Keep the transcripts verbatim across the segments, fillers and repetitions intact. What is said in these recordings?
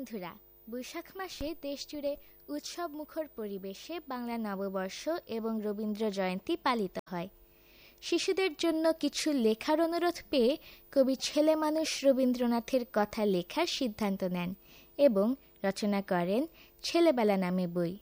বন্ধুরা, বৈশাখ মাসে দেশজুড়ে উৎসব মুখর পরিবেশে বাংলা নববর্ষ এবং রবীন্দ্র জয়ন্তী পালিত হয়। শিশুদের জন্য কিছু লেখার অনুরোধ পেয়ে কবি ছেলে মানুষ রবীন্দ্রনাথের কথা লেখার সিদ্ধান্ত নেন এবং রচনা করেন ছেলেবেলা নামে বই।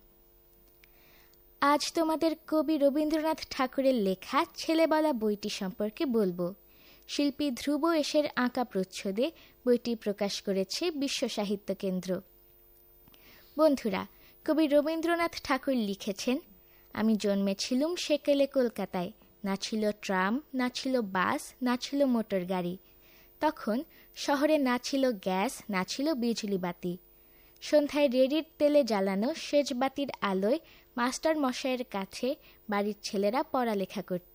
আজ তোমাদের কবি রবীন্দ্রনাথ ঠাকুরের লেখা ছেলেবেলা বইটি সম্পর্কে বলবো। শিল্পী ধ্রুব এসের আঁকা প্রচ্ছদে বইটি প্রকাশ করেছে বিশ্ব সাহিত্য কেন্দ্র। বন্ধুরা, কবি রবীন্দ্রনাথ ঠাকুর লিখেছেন, আমি জন্মেছিলুম সেকেলে কলকাতায়, না ছিল ট্রাম, না ছিল বাস, না ছিল মোটর গাড়ি। তখন শহরে না ছিল গ্যাস, না ছিল বিজলি বাতি। সন্ধ্যায় রেডির তেলে জ্বালানো সেচ বাতির আলোয় মাস্টার মশাইয়ের কাছে বাড়ির ছেলেরা পড়ালেখা করত।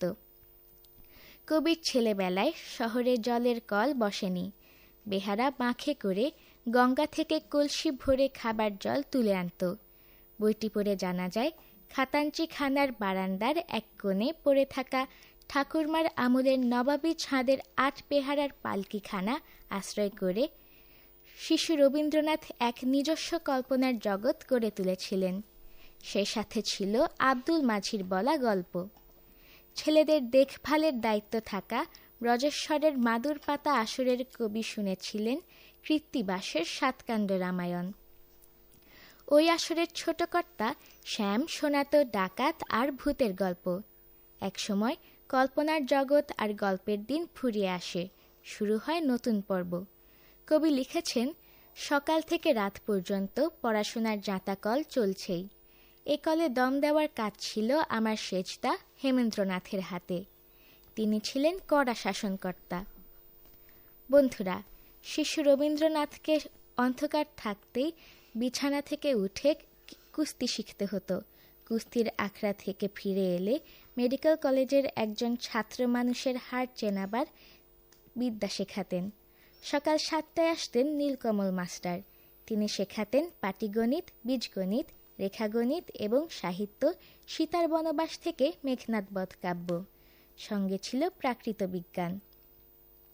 কবির ছেলেবেলায় শহরে জলের কল বসেনি। বেহারা বাঁখে করে গঙ্গা থেকে কলসি ভরে খাবার জল তুলে আনত। বইটি পড়ে জানা যায়, খাতাঞ্চি খানার বারান্দার এক কোণে পড়ে থাকা ঠাকুরমার আমলের নবাবী ছাঁদের আট পেহারার পালকিখানা আশ্রয় করে শিশু রবীন্দ্রনাথ এক নিজস্ব কল্পনার জগৎ গড়ে তুলেছিলেন। সে সাথে ছিল আব্দুল মাঝির বলা গল্প। ছেলেদের দেখভালের দায়িত্ব থাকা ব্রজেশ্বরের মাদুর পাতা আসরের কবি শুনেছিলেন কৃত্তিবাসের সাতকাণ্ড রামায়ণ। ওই আসরের ছোটকর্তা শ্যাম শোনাত ডাকাত আর ভূতের গল্প। একসময় কল্পনার জগৎ আর গল্পের দিন ফুরিয়ে আসে, শুরু হয় নতুন পর্ব। কবি লিখেছেন, সকাল থেকে রাত পর্যন্ত পড়াশোনার জাঁতাকল চলছেই। এ কলে দম দেওয়ার কাজ ছিল আমার সেজদা হেমেন্দ্রনাথের হাতে। তিনি ছিলেন কড়া শাসনকর্তা। বন্ধুরা, শিশু রবীন্দ্রনাথকে অন্ধকার থাকতেই বিছানা থেকে উঠে কুস্তি শিখতে হতো। কুস্তির আখড়া থেকে ফিরে এলে মেডিকেল কলেজের একজন ছাত্র মানুষের হাড় চেনাবার বিদ্যা শেখাতেন। সকাল সাতটায় আসতেন নীলকমল মাস্টার। তিনি শেখাতেন পাটিগণিত, বীজগণিত, রেখাগণিত এবং সাহিত্য, সীতার বনবাস থেকে মেঘনাদ বধ কাব্য। সঙ্গে ছিল প্রাকৃত বিজ্ঞান।